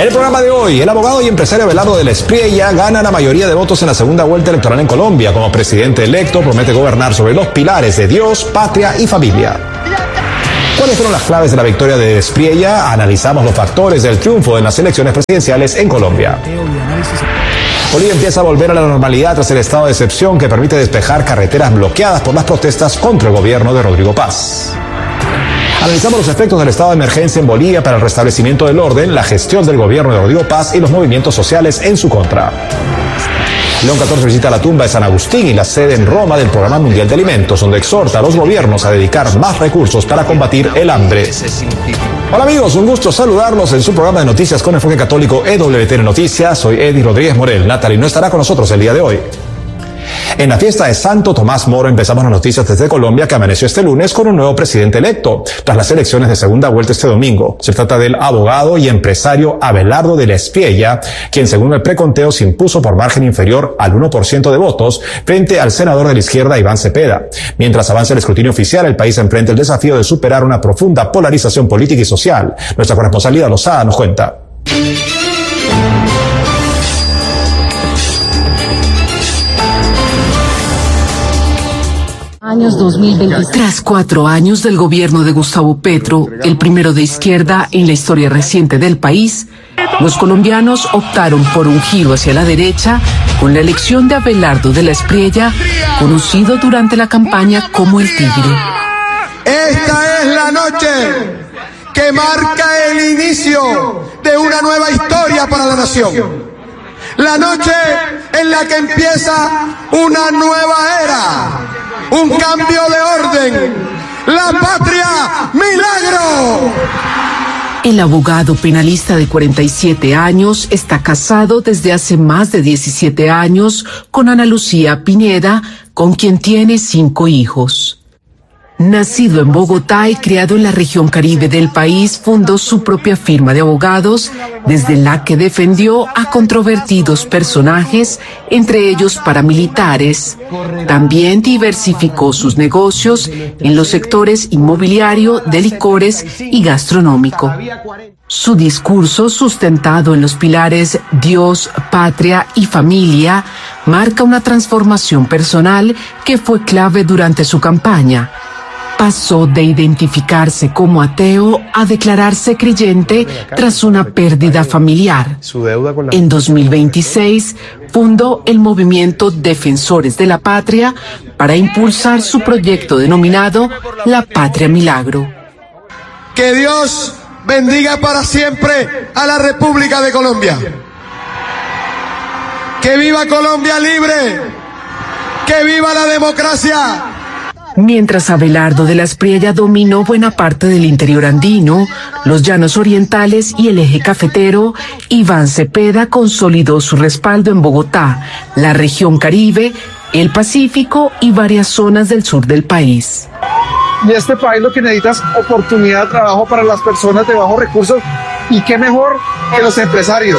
En el programa de hoy, el abogado y empresario Abelardo de la Espriella gana la mayoría de votos en la segunda vuelta electoral en Colombia. Como presidente electo, promete gobernar sobre los pilares de Dios, patria y familia. ¿Cuáles fueron las claves de la victoria de Espriella? Analizamos los factores del triunfo en las elecciones presidenciales en Colombia. Bolivia empieza a volver a la normalidad tras el estado de excepción que permite despejar carreteras bloqueadas por las protestas contra el gobierno de Rodrigo Paz. Analizamos los efectos del estado de emergencia en Bolivia para el restablecimiento del orden, la gestión del gobierno de Rodrigo Paz y los movimientos sociales en su contra. León XIV visita la tumba de San Agustín y la sede en Roma del Programa Mundial de Alimentos, donde exhorta a los gobiernos a dedicar más recursos para combatir el hambre. Hola amigos, un gusto saludarlos en su programa de noticias con enfoque católico EWTN Noticias. Soy Eddie Rodríguez Morel. Natalie no estará con nosotros el día de hoy. En la fiesta de Santo Tomás Moro empezamos las noticias desde Colombia, que amaneció este lunes con un nuevo presidente electo, tras las elecciones de segunda vuelta este domingo. Se trata del abogado y empresario Abelardo de la Espriella, quien según el preconteo se impuso por margen inferior al 1% de votos frente al senador de la izquierda Iván Cepeda. Mientras avanza el escrutinio oficial, el país enfrenta el desafío de superar una profunda polarización política y social. Nuestra corresponsal Lida Lozada nos cuenta. Años 2020. Tras 4 años del gobierno de Gustavo Petro, el primero de izquierda en la historia reciente del país, los colombianos optaron por un giro hacia la derecha con la elección de Abelardo de la Espriella, conocido durante la campaña como el Tigre. Esta es la noche que marca el inicio de una nueva historia para la nación. La noche en la que empieza una nueva era. Un cambio de orden. La patria, milagro. El abogado penalista de 47 años está casado desde hace más de 17 años con Ana Lucía Pineda, con quien tiene 5 hijos. Nacido en Bogotá y criado en la región Caribe del país, fundó su propia firma de abogados, desde la que defendió a controvertidos personajes, entre ellos paramilitares. También diversificó sus negocios en los sectores inmobiliario, de licores y gastronómico. Su discurso, sustentado en los pilares Dios, patria y familia, marca una transformación personal que fue clave durante su campaña. Pasó de identificarse como ateo a declararse creyente tras una pérdida familiar. En 2026 fundó el movimiento Defensores de la Patria para impulsar su proyecto denominado La Patria Milagro. Que Dios bendiga para siempre a la República de Colombia. Que viva Colombia libre. Que viva la democracia. Mientras Abelardo de la Espriella dominó buena parte del interior andino, los llanos orientales y el eje cafetero, Iván Cepeda consolidó su respaldo en Bogotá, la región Caribe, el Pacífico y varias zonas del sur del país. Y este país lo que necesita es oportunidad de trabajo para las personas de bajos recursos, y qué mejor que los empresarios.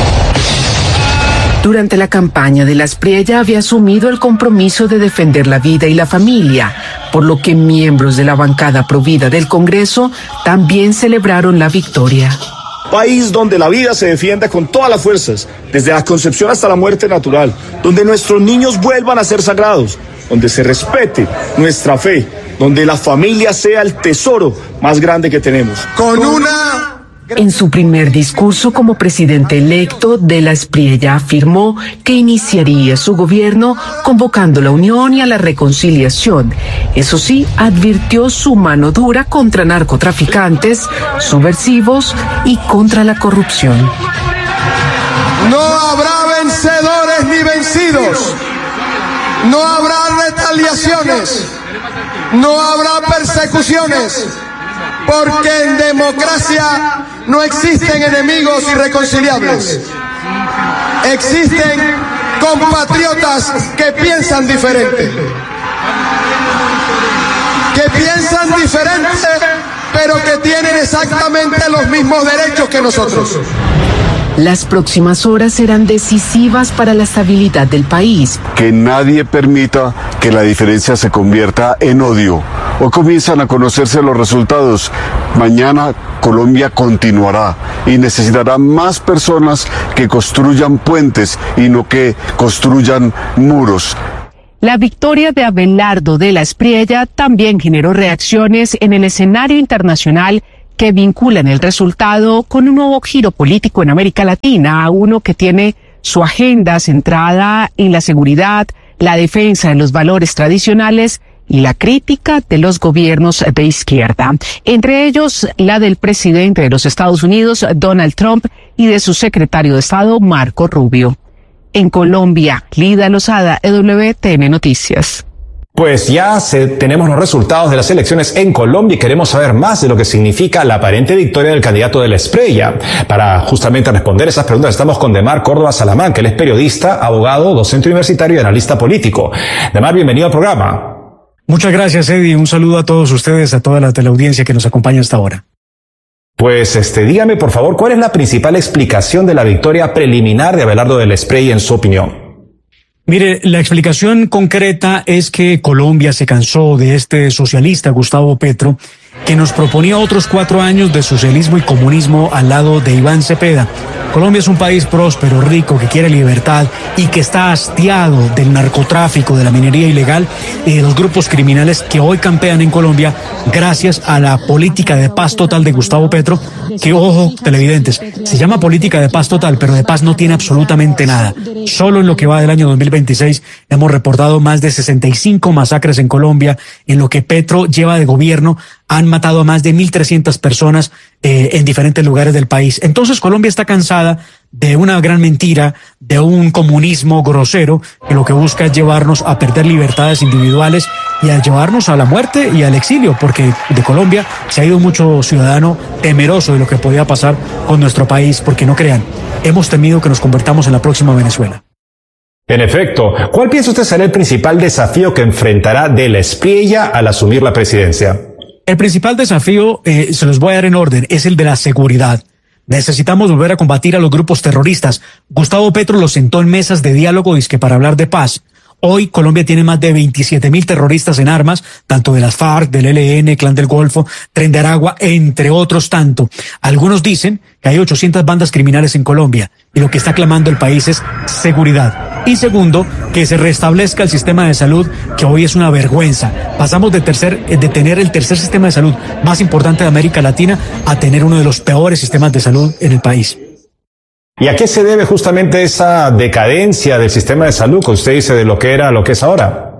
Durante la campaña de la Espriella había asumido el compromiso de defender la vida y la familia, por lo que miembros de la bancada Provida del Congreso también celebraron la victoria. País donde la vida se defienda con todas las fuerzas, desde la concepción hasta la muerte natural, donde nuestros niños vuelvan a ser sagrados, donde se respete nuestra fe, donde la familia sea el tesoro más grande que tenemos. En su primer discurso como presidente electo, de la Espriella afirmó que iniciaría su gobierno convocando la unión y a la reconciliación. Eso sí, advirtió su mano dura contra narcotraficantes, subversivos y contra la corrupción. No habrá vencedores ni vencidos. No habrá retaliaciones. No habrá persecuciones. Porque en democracia no existen enemigos irreconciliables. Existen compatriotas que piensan diferente. Que piensan diferente, pero que tienen exactamente los mismos derechos que nosotros. Las próximas horas serán decisivas para la estabilidad del país. Que nadie permita que la diferencia se convierta en odio. Hoy comienzan a conocerse los resultados. Mañana Colombia continuará y necesitará más personas que construyan puentes y no que construyan muros. La victoria de Abelardo de la Espriella también generó reacciones en el escenario internacional que vinculan el resultado con un nuevo giro político en América Latina, uno que tiene su agenda centrada en la seguridad, la defensa de los valores tradicionales y la crítica de los gobiernos de izquierda, entre ellos la del presidente de los Estados Unidos, Donald Trump, y de su secretario de Estado, Marco Rubio. En Colombia, Lida Lozada, EWTN Noticias. Pues ya tenemos los resultados de las elecciones en Colombia y queremos saber más de lo que significa la aparente victoria del candidato de la Espriella. Para justamente responder esas preguntas estamos con Demar Córdoba Salamán, que él es periodista, abogado, docente universitario y analista político. Demar, bienvenido al programa. Muchas gracias, Eddie. Un saludo a todos ustedes, a toda la teleaudiencia que nos acompaña hasta ahora. Pues dígame por favor, ¿cuál es la principal explicación de la victoria preliminar de Abelardo de la Espriella en su opinión? Mire, la explicación concreta es que Colombia se cansó de este socialista Gustavo Petro, que nos proponía otros 4 años de socialismo y comunismo al lado de Iván Cepeda. Colombia es un país próspero, rico, que quiere libertad y que está hastiado del narcotráfico, de la minería ilegal y de los grupos criminales que hoy campean en Colombia gracias a la política de paz total de Gustavo Petro, que, ojo, televidentes, se llama política de paz total, pero de paz no tiene absolutamente nada. Solo en lo que va del año 2026 hemos reportado más de 65 masacres en Colombia. En lo que Petro lleva de gobierno han matado a más de 1.300 personas en diferentes lugares del país. Entonces Colombia está cansada de una gran mentira, de un comunismo grosero que lo que busca es llevarnos a perder libertades individuales y a llevarnos a la muerte y al exilio, porque de Colombia se ha ido mucho ciudadano temeroso de lo que podía pasar con nuestro país, porque no crean, hemos temido que nos convertamos en la próxima Venezuela. En efecto, ¿cuál piensa usted será el principal desafío que enfrentará de la Espriella al asumir la presidencia? El principal desafío, se los voy a dar en orden, es el de la seguridad. Necesitamos volver a combatir a los grupos terroristas. Gustavo Petro los sentó en mesas de diálogo dizque para hablar de paz. Hoy Colombia tiene más de 27.000 terroristas en armas, tanto de las FARC, del ELN, Clan del Golfo, Tren de Aragua, entre otros tanto. Algunos dicen que hay 800 bandas criminales en Colombia y lo que está clamando el país es seguridad. Y segundo, que se restablezca el sistema de salud, que hoy es una vergüenza. Pasamos de tener el tercer sistema de salud más importante de América Latina a tener uno de los peores sistemas de salud en el país. ¿Y a qué se debe justamente esa decadencia del sistema de salud que usted dice de lo que era a lo que es ahora?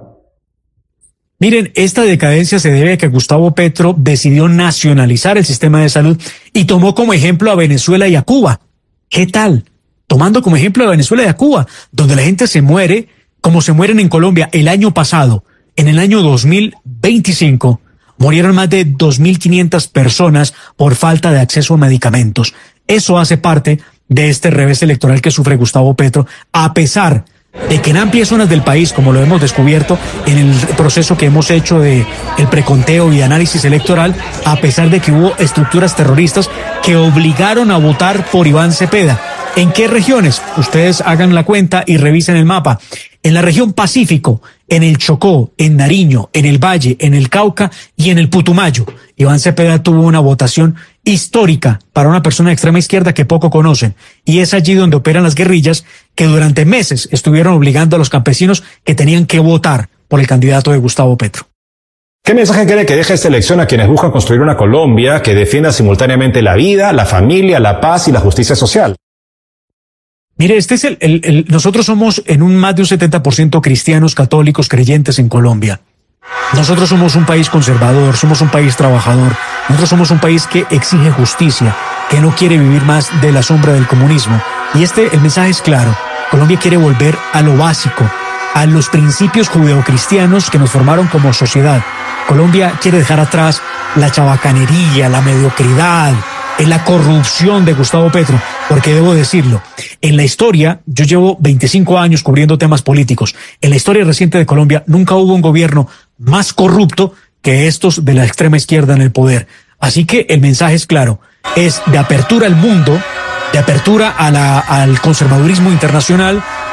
Miren, esta decadencia se debe a que Gustavo Petro decidió nacionalizar el sistema de salud y tomó como ejemplo a Venezuela y a Cuba. ¿Qué tal? Tomando como ejemplo a Venezuela y a Cuba, donde la gente se muere como se mueren en Colombia. El año pasado, en el año 2025, murieron más de 2.500 personas por falta de acceso a medicamentos. Eso hace parte de este revés electoral que sufre Gustavo Petro, a pesar de que en amplias zonas del país, como lo hemos descubierto en el proceso que hemos hecho de el preconteo y análisis electoral, a pesar de que hubo estructuras terroristas que obligaron a votar por Iván Cepeda. ¿En qué regiones? Ustedes hagan la cuenta y revisen el mapa. En la región Pacífico, en el Chocó, en Nariño, en el Valle, en el Cauca y en el Putumayo, Iván Cepeda tuvo una votación histórica para una persona de extrema izquierda que poco conocen. Y es allí donde operan las guerrillas que durante meses estuvieron obligando a los campesinos que tenían que votar por el candidato de Gustavo Petro. ¿Qué mensaje cree que deja esta elección a quienes buscan construir una Colombia que defienda simultáneamente la vida, la familia, la paz y la justicia social? Mire, este es nosotros somos en un más de un 70% cristianos, católicos, creyentes en Colombia. Nosotros somos un país conservador, somos un país trabajador, nosotros somos un país que exige justicia, que no quiere vivir más de la sombra del comunismo. Y el mensaje es claro, Colombia quiere volver a lo básico, a los principios judeocristianos que nos formaron como sociedad. Colombia quiere dejar atrás la chabacanería, la mediocridad, la corrupción de Gustavo Petro, porque debo decirlo, en la historia, yo llevo 25 años cubriendo temas políticos, en la historia reciente de Colombia nunca hubo un gobierno más corrupto que estos de la extrema izquierda en el poder. Así que el mensaje es claro, es de apertura al mundo, de apertura al conservadurismo internacional,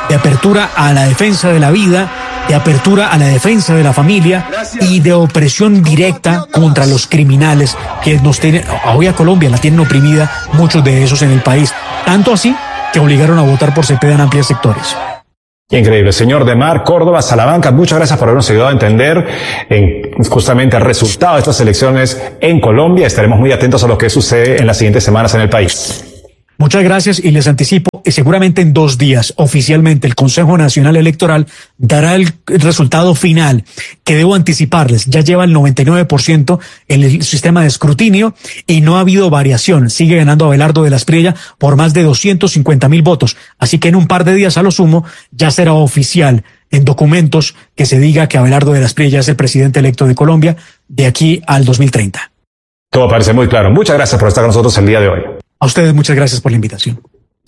de apertura a la defensa de la vida, de apertura a la defensa de la familia y de opresión directa contra los criminales que nos tienen, hoy a Colombia la tienen oprimida, muchos de esos en el país, tanto así que obligaron a votar por Cepeda en amplios sectores. Increíble. Señor Demar Córdoba Salamanca, muchas gracias por habernos ayudado a entender justamente el resultado de estas elecciones en Colombia. Estaremos muy atentos a lo que sucede en las siguientes semanas en el país. Muchas gracias y les anticipo, seguramente en 2 días oficialmente el Consejo Nacional Electoral dará el resultado final, que debo anticiparles, ya lleva el 99% en el sistema de escrutinio y no ha habido variación, sigue ganando Abelardo de la Espriella por más de 250,000 votos, así que en un par de días a lo sumo ya será oficial en documentos que se diga que Abelardo de la Espriella es el presidente electo de Colombia de aquí al 2030. Todo parece muy claro. Muchas gracias por estar con nosotros el día de hoy. A ustedes muchas gracias por la invitación.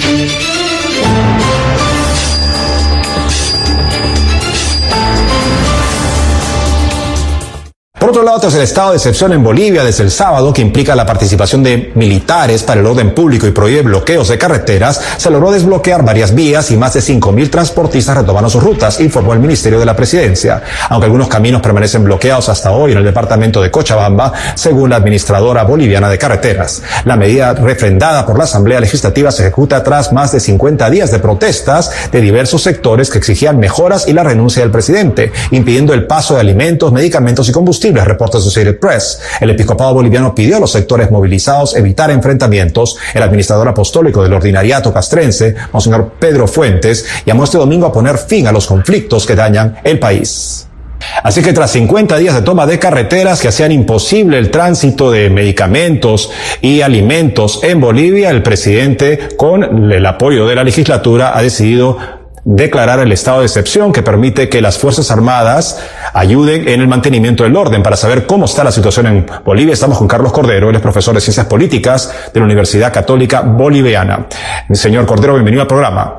Por otro lado, tras el estado de excepción en Bolivia desde el sábado, que implica la participación de militares para el orden público y prohíbe bloqueos de carreteras, se logró desbloquear varias vías y más de 5,000 transportistas retomaron sus rutas, informó el Ministerio de la Presidencia. Aunque algunos caminos permanecen bloqueados hasta hoy en el departamento de Cochabamba, según la administradora boliviana de carreteras. La medida refrendada por la Asamblea Legislativa se ejecuta tras más de 50 días de protestas de diversos sectores que exigían mejoras y la renuncia del presidente, impidiendo el paso de alimentos, medicamentos y combustibles, reporta Associated Press. El episcopado boliviano pidió a los sectores movilizados evitar enfrentamientos. El administrador apostólico del ordinariato castrense, Monseñor Pedro Fuentes, llamó este domingo a poner fin a los conflictos que dañan el país. Así que tras 50 días de toma de carreteras que hacían imposible el tránsito de medicamentos y alimentos en Bolivia, el presidente, con el apoyo de la legislatura, ha decidido declarar el estado de excepción que permite que las Fuerzas Armadas ayuden en el mantenimiento del orden. Para saber cómo está la situación en Bolivia, estamos con Carlos Cordero, él es profesor de Ciencias Políticas de la Universidad Católica Boliviana. Señor Cordero, bienvenido al programa.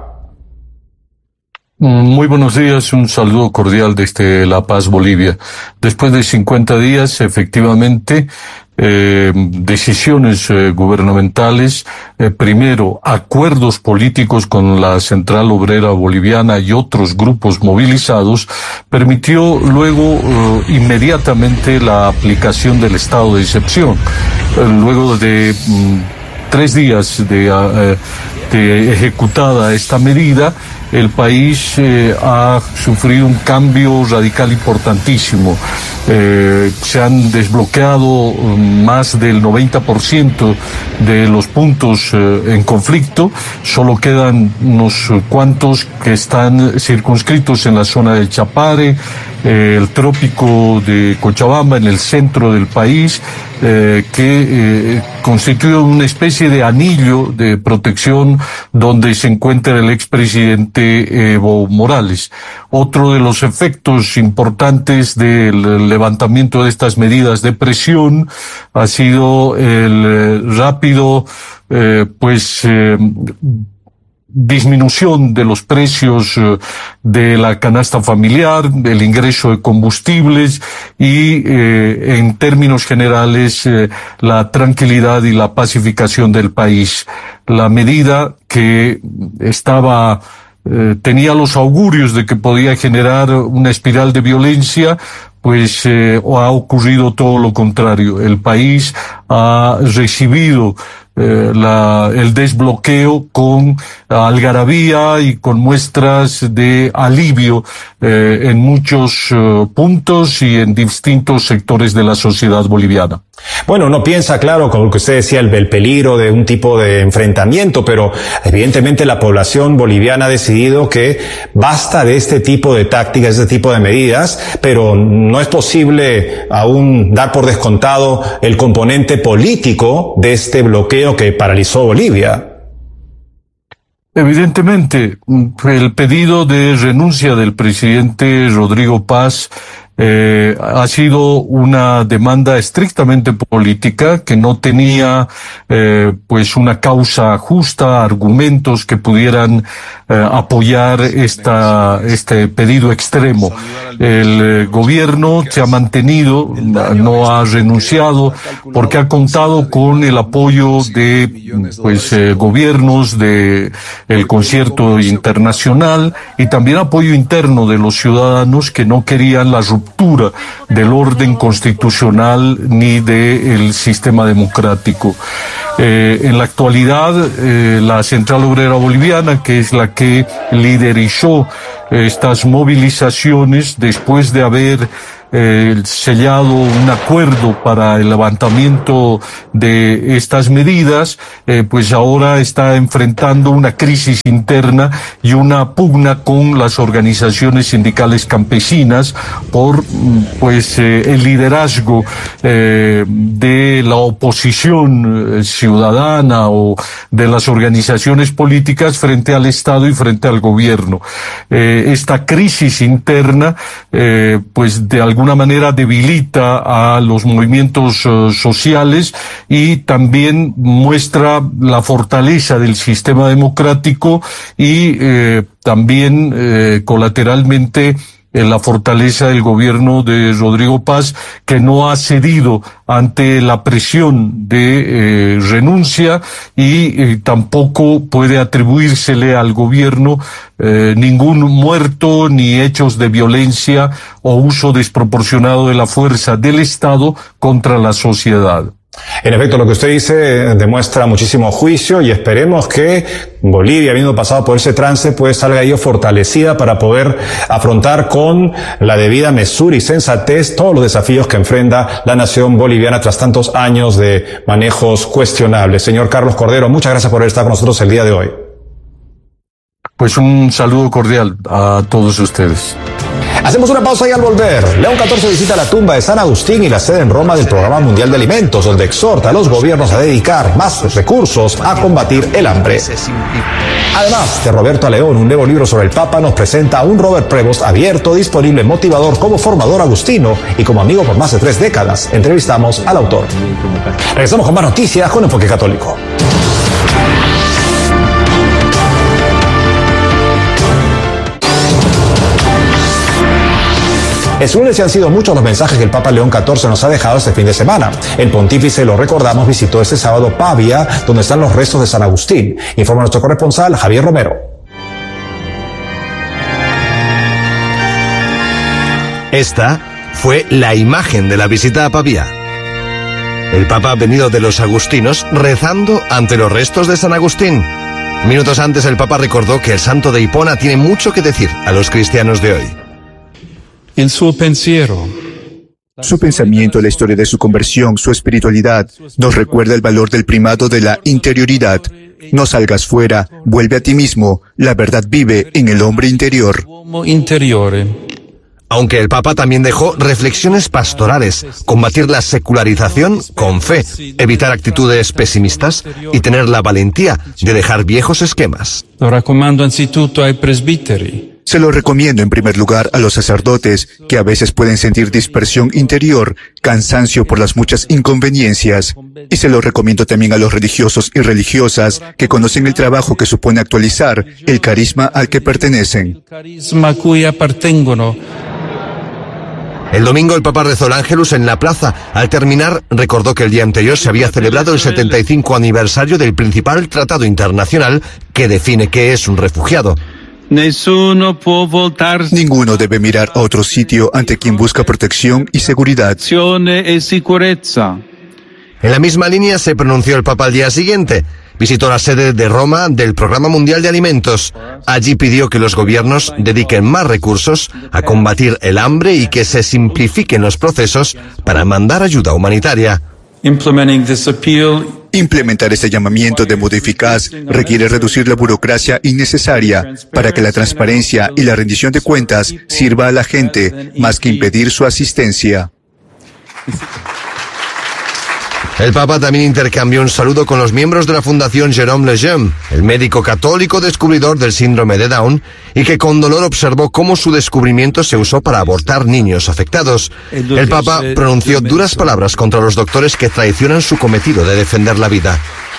Muy buenos días, un saludo cordial desde La Paz, Bolivia. Después de 50 días, efectivamente, decisiones gubernamentales, primero acuerdos políticos con la Central Obrera Boliviana y otros grupos movilizados, permitió luego inmediatamente la aplicación del estado de excepción. Luego de 3 días de ejecutada esta medida, el país ha sufrido un cambio radical importantísimo. Se han desbloqueado más del 90% de los puntos en conflicto. Solo quedan unos cuantos que están circunscritos en la zona de Chapare, el trópico de Cochabamba, en el centro del país, que constituye una especie de anillo de protección donde se encuentra el expresidente Evo Morales. Otro de los efectos importantes del levantamiento de estas medidas de presión ha sido el rápido, disminución de los precios de la canasta familiar, el ingreso de combustibles y, en términos generales, la tranquilidad y la pacificación del país. La medida que tenía los augurios de que podía generar una espiral de violencia, pues ha ocurrido todo lo contrario. El país ha recibido el desbloqueo con algarabía y con muestras de alivio en muchos puntos y en distintos sectores de la sociedad boliviana. Bueno, uno piensa, claro, como lo que usted decía, el peligro de un tipo de enfrentamiento, pero evidentemente la población boliviana ha decidido que basta de este tipo de tácticas, de este tipo de medidas, pero no es posible aún dar por descontado el componente político de este bloqueo que paralizó Bolivia. Evidentemente, el pedido de renuncia del presidente Rodrigo Paz Ha sido una demanda estrictamente política que no tenía pues una causa justa, argumentos que pudieran apoyar este pedido extremo. El gobierno se ha mantenido, no ha renunciado, porque ha contado con el apoyo de gobiernos de el concierto internacional y también apoyo interno de los ciudadanos que no querían la ruptura del orden constitucional ni del sistema democrático. En la actualidad, la Central Obrera Boliviana, que es la que liderizó estas movilizaciones después de haber sellado un acuerdo para el levantamiento de estas medidas, pues ahora está enfrentando una crisis interna y una pugna con las organizaciones sindicales campesinas por el liderazgo de la oposición ciudadana o de las organizaciones políticas frente al Estado y frente al gobierno. Esta crisis interna de alguna manera debilita a los movimientos sociales y también muestra la fortaleza del sistema democrático y también colateralmente la fortaleza del gobierno de Rodrigo Paz, que no ha cedido ante la presión de renuncia y tampoco puede atribuírsele al gobierno ningún muerto ni hechos de violencia o uso desproporcionado de la fuerza del Estado contra la sociedad. En efecto, lo que usted dice demuestra muchísimo juicio y esperemos que Bolivia, habiendo pasado por ese trance, pues salga ello fortalecida para poder afrontar con la debida mesura y sensatez todos los desafíos que enfrenta la nación boliviana tras tantos años de manejos cuestionables. Señor Carlos Cordero, muchas gracias por estar con nosotros el día de hoy. Pues un saludo cordial a todos ustedes. Hacemos una pausa y al volver, León XIV visita la tumba de San Agustín y la sede en Roma del Programa Mundial de Alimentos, donde exhorta a los gobiernos a dedicar más recursos a combatir el hambre. Además, de Roberto León, un nuevo libro sobre el Papa nos presenta a un Robert Prevost abierto, disponible, motivador como formador agustino y como amigo por más de 3 décadas. Entrevistamos al autor. Regresamos con más noticias con Enfoque Católico. Es lunes y han sido muchos los mensajes que el Papa León XIV nos ha dejado este fin de semana. El pontífice, lo recordamos, visitó este sábado Pavia, donde están los restos de San Agustín. Informa nuestro corresponsal Javier Romero. Esta fue la imagen de la visita a Pavia. El Papa ha venido de los agustinos rezando ante los restos de San Agustín. Minutos antes el Papa recordó que el santo de Hipona tiene mucho que decir a los cristianos de hoy. Su pensamiento, la historia de su conversión, su espiritualidad, nos recuerda el valor del primado de la interioridad. No salgas fuera, vuelve a ti mismo. La verdad vive en el hombre interior. Aunque el Papa también dejó reflexiones pastorales, combatir la secularización con fe, evitar actitudes pesimistas y tener la valentía de dejar viejos esquemas. Lo recomiendo anzitutto ai presbíteri. Se lo recomiendo en primer lugar a los sacerdotes, que a veces pueden sentir dispersión interior, cansancio por las muchas inconveniencias. Y se lo recomiendo también a los religiosos y religiosas, que conocen el trabajo que supone actualizar el carisma al que pertenecen. El domingo el Papa rezó el Ángelus en la plaza. Al terminar, recordó que el día anterior se había celebrado el 75 aniversario del principal tratado internacional que define qué es un refugiado. Ninguno debe mirar a otro sitio ante quien busca protección y seguridad. En la misma línea se pronunció el Papa al día siguiente. Visitó la sede de Roma del Programa Mundial de Alimentos. Allí pidió que los gobiernos dediquen más recursos a combatir el hambre y que se simplifiquen los procesos para mandar ayuda humanitaria. Implementar este llamamiento de modo eficaz requiere reducir la burocracia innecesaria para que la transparencia y la rendición de cuentas sirva a la gente más que impedir su asistencia. El Papa también intercambió un saludo con los miembros de la Fundación Jérôme Lejeune, el médico católico descubridor del síndrome de Down, y que con dolor observó cómo su descubrimiento se usó para abortar niños afectados. El Papa pronunció duras palabras contra los doctores que traicionan su cometido de defender la vida.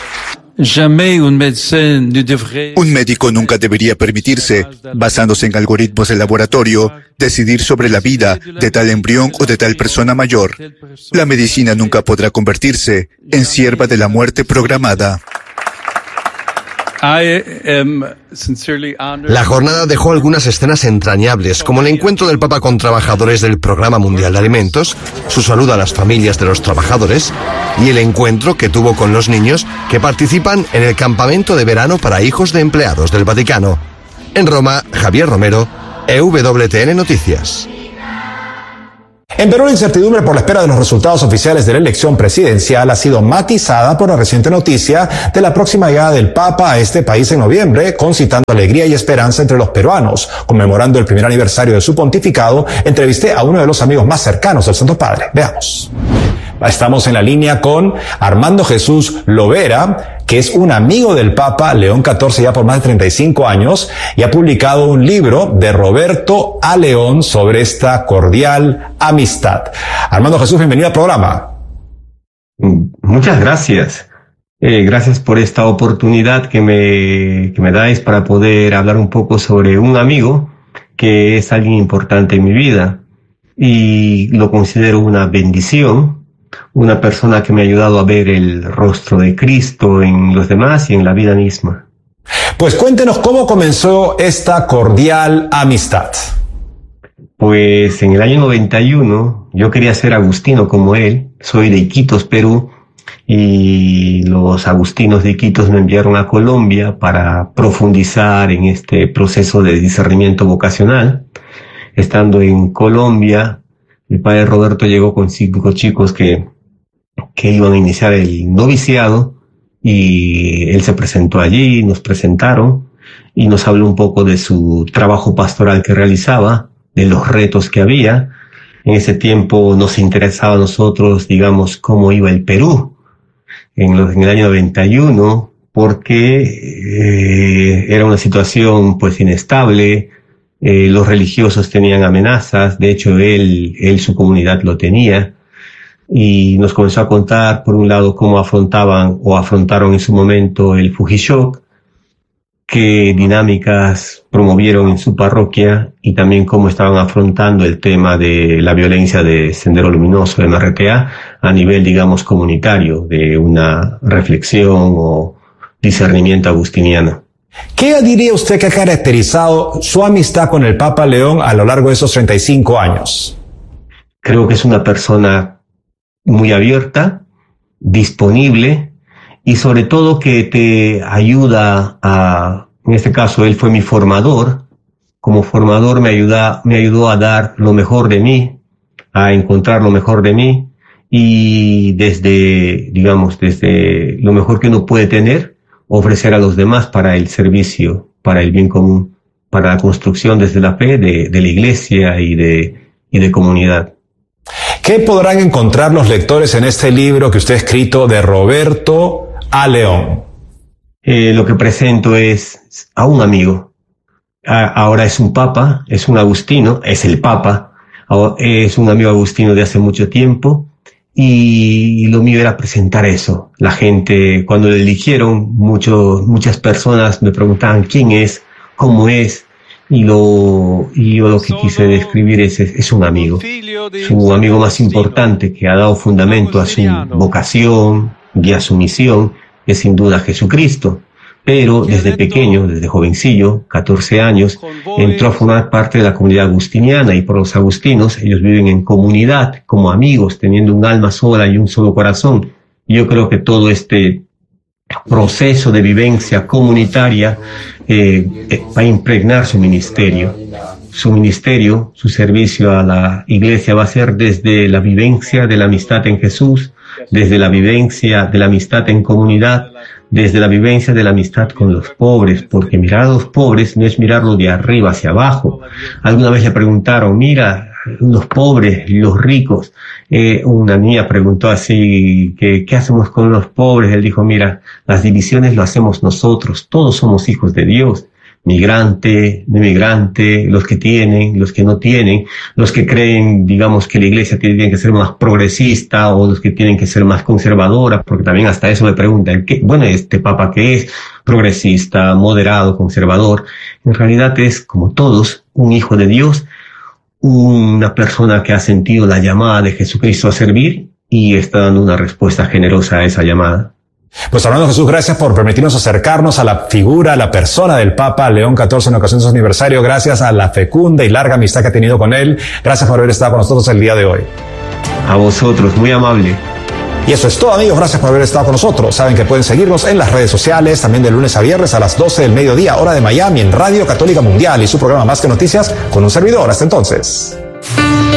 Un médico nunca debería permitirse, basándose en algoritmos de laboratorio, decidir sobre la vida de tal embrión o de tal persona mayor. La medicina nunca podrá convertirse en sierva de la muerte programada. La jornada dejó algunas escenas entrañables, como el encuentro del Papa con trabajadores del Programa Mundial de Alimentos, su saludo a las familias de los trabajadores y el encuentro que tuvo con los niños que participan en el campamento de verano para hijos de empleados del Vaticano. En Roma, Javier Romero, EWTN Noticias. En Perú, la incertidumbre por la espera de los resultados oficiales de la elección presidencial ha sido matizada por la reciente noticia de la próxima llegada del Papa a este país en noviembre, concitando alegría y esperanza entre los peruanos. Conmemorando el primer aniversario de su pontificado, entrevisté a uno de los amigos más cercanos del Santo Padre. Veamos. Estamos en la línea con Armando Jesús Lovera, que es un amigo del Papa León XIV ya por más de 35 años y ha publicado un libro de Roberto A. León sobre esta cordial amistad. Armando Jesús, bienvenido al programa. Muchas gracias. Gracias por esta oportunidad que me dais para poder hablar un poco sobre un amigo que es alguien importante en mi vida y lo considero una bendición. Una persona que me ha ayudado a ver el rostro de Cristo en los demás y en la vida misma. Pues cuéntenos cómo comenzó esta cordial amistad. Pues en el año 91 yo quería ser agustino como él. Soy de Iquitos, Perú, y los agustinos de Iquitos me enviaron a Colombia para profundizar en este proceso de discernimiento vocacional. Estando en Colombia, el padre Roberto llegó con 5 chicos que iban a iniciar el noviciado y él se presentó allí, nos presentaron y nos habló un poco de su trabajo pastoral que realizaba, de los retos que había. En ese tiempo nos interesaba a nosotros, digamos, cómo iba el Perú en el año 91, porque era una situación pues inestable. Los religiosos tenían amenazas, de hecho él su comunidad lo tenía, y nos comenzó a contar, por un lado, cómo afrontaron en su momento el Fujishock, qué dinámicas promovieron en su parroquia, y también cómo estaban afrontando el tema de la violencia de Sendero Luminoso, de MRTA, a nivel, digamos, comunitario, de una reflexión o discernimiento agustiniano. ¿Qué diría usted que ha caracterizado su amistad con el Papa León a lo largo de esos 35 años? Creo que es una persona muy abierta, disponible y sobre todo que te ayuda en este caso él fue mi formador. Como formador me ayudó a dar lo mejor de mí, a encontrar lo mejor de mí y desde lo mejor que uno puede tener, ofrecer a los demás para el servicio, para el bien común, para la construcción desde la fe de la iglesia y de comunidad. ¿Qué podrán encontrar los lectores en este libro que usted ha escrito de Roberto A. León? Lo que presento es a un amigo. Ahora es un papa, es un agustino, es el papa, es un amigo agustino de hace mucho tiempo. Y lo mío era presentar eso. La gente, cuando lo eligieron, muchas personas me preguntaban quién es, cómo es, y yo lo que quise describir es un amigo. Su amigo más importante que ha dado fundamento a su vocación y a su misión es sin duda Jesucristo. Pero desde pequeño, desde jovencillo, 14 años, entró a formar parte de la comunidad agustiniana y por los agustinos ellos viven en comunidad, como amigos, teniendo un alma sola y un solo corazón. Y yo creo que todo este proceso de vivencia comunitaria va a impregnar su ministerio. Su servicio a la iglesia va a ser desde la vivencia de la amistad en Jesús, desde la vivencia de la amistad en comunidad, desde la vivencia de la amistad con los pobres, porque mirar a los pobres no es mirarlo de arriba hacia abajo. Alguna vez le preguntaron, mira, los pobres, los ricos, Una niña preguntó así, ¿qué hacemos con los pobres? Él dijo, mira, las divisiones lo hacemos nosotros, todos somos hijos de Dios. Migrante, no migrante, los que tienen, los que no tienen, los que creen, digamos, que la iglesia tiene que ser más progresista o los que tienen que ser más conservadora, porque también hasta eso me preguntan, bueno, este papa que es progresista, moderado, conservador, en realidad es, como todos, un hijo de Dios, una persona que ha sentido la llamada de Jesucristo a servir y está dando una respuesta generosa a esa llamada. Pues hermano Jesús, gracias por permitirnos acercarnos a la figura, a la persona del Papa León XIV en ocasión de su aniversario. Gracias a la fecunda y larga amistad que ha tenido con él. Gracias por haber estado con nosotros el día de hoy. A vosotros, muy amable. Y eso es todo, amigos. Gracias por haber estado con nosotros. Saben que pueden seguirnos en las redes sociales, también de lunes a viernes a las 12 del mediodía, hora de Miami, en Radio Católica Mundial y su programa Más que Noticias con un servidor. Hasta entonces.